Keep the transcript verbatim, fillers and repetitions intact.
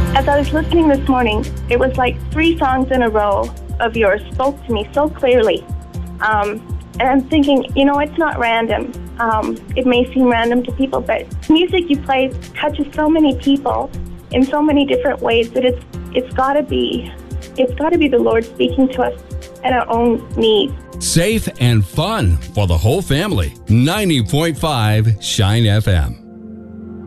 As I was listening this morning, it was like three songs in a row of yours spoke to me so clearly. Um, and I'm thinking, you know, it's not random. Um, it may seem random to people, but music you play touches so many people in so many different ways that it's it's got to be it's got to be the Lord speaking to us at our own needs. Safe and fun for the whole family. ninety point five Shine F M.